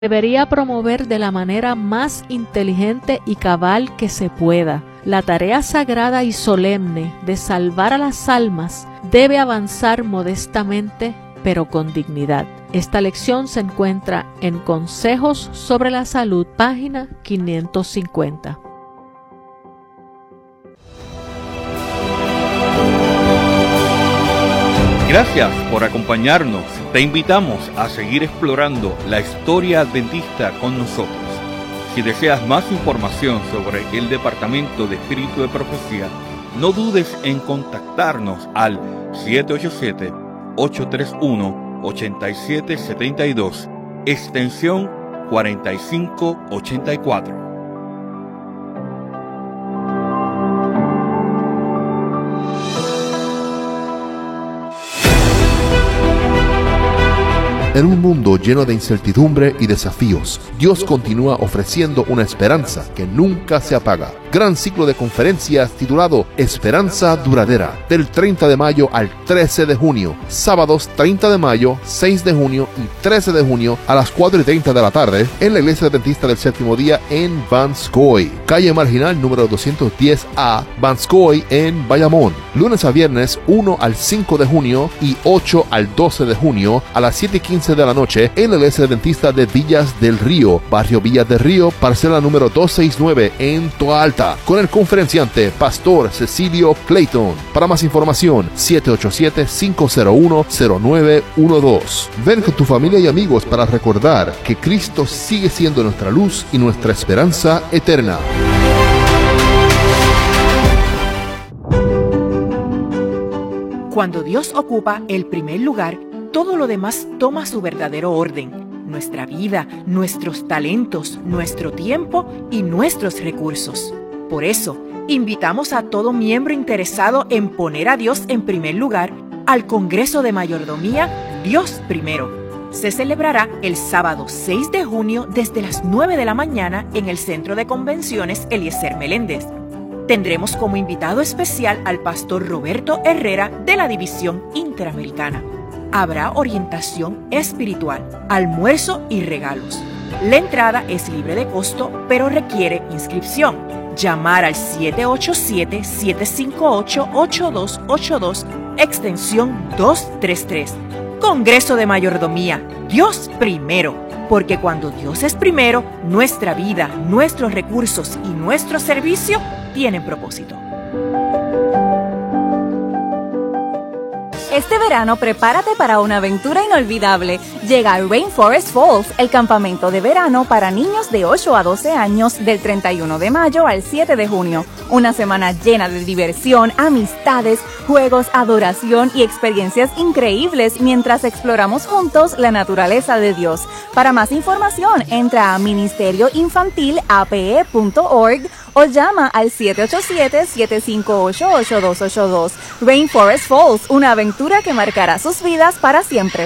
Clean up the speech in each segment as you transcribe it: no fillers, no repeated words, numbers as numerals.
debería promover de la manera más inteligente y cabal que se pueda. La tarea sagrada y solemne de salvar a las almas debe avanzar modestamente, pero con dignidad. Esta lección se encuentra en Consejos sobre la Salud, página 550. Gracias por acompañarnos. Te invitamos a seguir explorando la historia adventista con nosotros. Si deseas más información sobre el Departamento de Espíritu de Profecía, no dudes en contactarnos al 787-831-8772, extensión 4584. En un mundo lleno de incertidumbre y desafíos, Dios continúa ofreciendo una esperanza que nunca se apaga. Gran ciclo de conferencias titulado Esperanza Duradera, del 30 de mayo al 13 de junio, sábados 30 de mayo, 6 de junio y 13 de junio a las 4:30 de la tarde en la Iglesia Adventista del Séptimo Día en Vanscoy, calle Marginal número 210A, Vanscoy en Bayamón. Lunes a viernes 1 al 5 de junio y 8 al 12 de junio a las 7:15 de la noche en la Iglesia Adventista de Villas del Río, barrio Villas del Río, parcela número 269 en Toa Alta, con el conferenciante Pastor Cecilio Clayton. Para más información, 787-501-0912. Ven con tu familia y amigos para recordar que Cristo sigue siendo nuestra luz y nuestra esperanza eterna. Cuando Dios ocupa el primer lugar, todo lo demás toma su verdadero orden. Nuestra vida, nuestros talentos, nuestro tiempo y nuestros recursos. Por eso, invitamos a todo miembro interesado en poner a Dios en primer lugar al Congreso de Mayordomía Dios Primero. Se celebrará el sábado 6 de junio desde las 9 de la mañana en el Centro de Convenciones Eliezer Meléndez. Tendremos como invitado especial al pastor Roberto Herrera de la División Interamericana. Habrá orientación espiritual, almuerzo y regalos. La entrada es libre de costo, pero requiere inscripción. Llamar al 787-758-8282, extensión 233. Congreso de Mayordomía, Dios primero, porque cuando Dios es primero, nuestra vida, nuestros recursos y nuestro servicio tienen propósito. Este verano prepárate para una aventura inolvidable. Llega a Rainforest Falls, el campamento de verano para niños de 8 a 12 años del 31 de mayo al 7 de junio. Una semana llena de diversión, amistades, juegos, adoración y experiencias increíbles mientras exploramos juntos la naturaleza de Dios. Para más información, entra a ministerioinfantilape.org o llama al 787-758-8282. Rainforest Falls, una aventura que marcará sus vidas para siempre.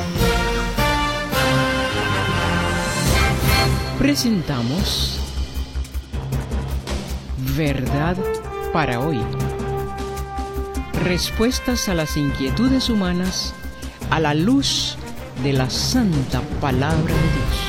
Presentamos Verdad para hoy. Respuestas a las inquietudes humanas a la luz de la santa palabra de Dios.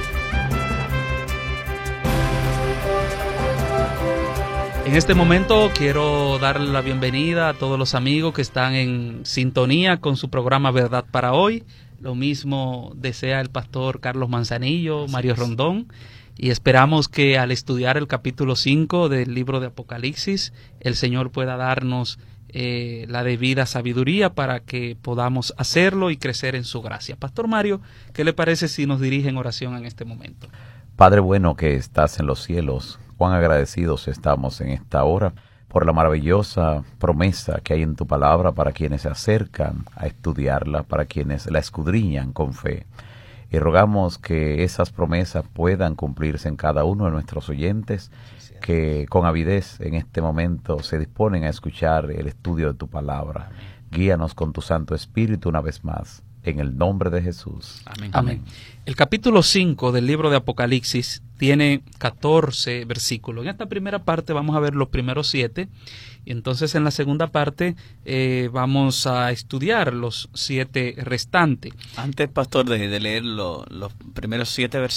En este momento quiero darle la bienvenida a todos los amigos que están en sintonía con su programa Verdad para Hoy. Lo mismo desea el pastor Carlos Manzanillo, Mario Rondón, y esperamos que al estudiar el capítulo 5 del libro de Apocalipsis, el Señor pueda darnos la debida sabiduría para que podamos hacerlo y crecer en su gracia. Pastor Mario, ¿qué le parece si nos dirige en oración en este momento? Padre bueno que estás en los cielos, cuán agradecidos estamos en esta hora por la maravillosa promesa que hay en tu palabra para quienes se acercan a estudiarla, para quienes la escudriñan con fe. Y rogamos que esas promesas puedan cumplirse en cada uno de nuestros oyentes, que con avidez en este momento se disponen a escuchar el estudio de tu palabra. Guíanos con tu Santo Espíritu una vez más, en el nombre de Jesús. Amén. Amén. El capítulo 5 del libro de Apocalipsis tiene 14 versículos. En esta primera parte vamos a ver los primeros 7, y entonces en la segunda parte vamos a estudiar los 7 restantes. Antes, pastor, de leer los primeros 7 versículos,